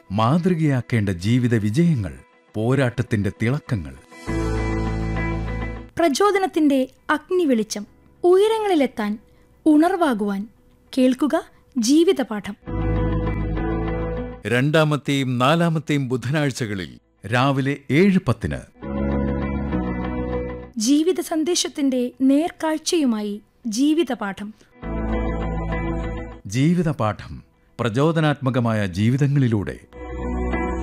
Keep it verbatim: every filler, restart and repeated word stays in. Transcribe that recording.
മാതൃകയാക്കേണ്ട ജീവിത വിജയങ്ങൾ, പോരാട്ടത്തിന്റെ തിളക്കങ്ങൾ. പ്രചോദനത്തിന്റെ അഗ്നി വെളിച്ചം, ഉയരങ്ങളിലെത്താൻ ഉണർവാകുവാൻ. കേൾക്കുക ജീവിതപാഠം. രണ്ടാമത്തെയും നാലാമത്തെയും ബുധനാഴ്ചകളിൽ രാവിലെ ഏഴ് പത്തിന്. ജീവിത സന്ദേശത്തിന്റെ നേർക്കാഴ്ചയുമായി ജീവിതപാഠം. ജീവിതപാഠം പ്രചോദനാത്മകമായ ജീവിതങ്ങളിലൂടെ.